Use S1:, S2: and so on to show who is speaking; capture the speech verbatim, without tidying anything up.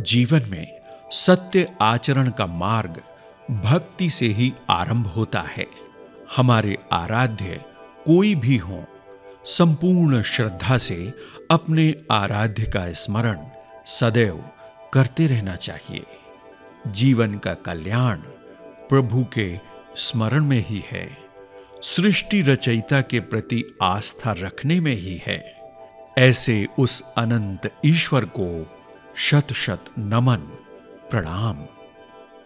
S1: जीवन में सत्य आचरण का मार्ग भक्ति से ही आरंभ होता है। हमारे आराध्य कोई भी हो, संपूर्ण श्रद्धा से अपने आराध्य का स्मरण सदैव करते रहना चाहिए। जीवन का कल्याण प्रभु के स्मरण में ही है, सृष्टि रचयिता के प्रति आस्था रखने में ही है। ऐसे उस अनंत ईश्वर को शत शत नमन प्रणाम।